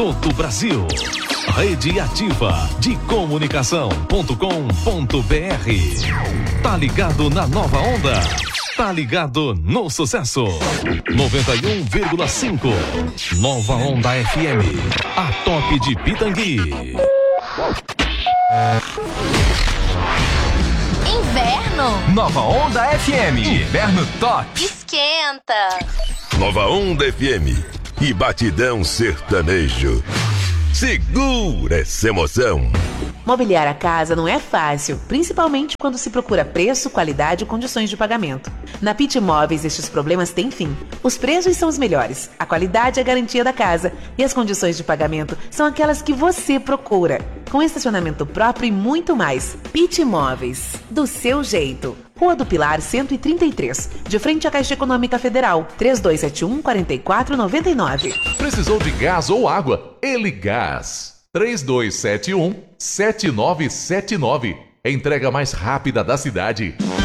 todo o Brasil. Rede Ativa de Comunicação.com.br. Tá ligado na nova onda? Tá ligado no sucesso. 91,5. Nova Onda FM. A top de Pitangui. Inverno. Nova Onda FM. Inverno top. Esquenta. Nova Onda FM e Batidão Sertanejo. Segura essa emoção. Mobiliar a casa não é fácil, principalmente quando se procura preço, qualidade e condições de pagamento. Na Pit Imóveis, estes problemas têm fim. Os preços são os melhores, a qualidade é a garantia da casa e as condições de pagamento são aquelas que você procura. Com estacionamento próprio e muito mais. Pit Imóveis, do seu jeito. Rua do Pilar 133, de frente à Caixa Econômica Federal, 3271-4499. Precisou de gás ou água? Ele Gás. 3271-7979. Entrega mais rápida da cidade.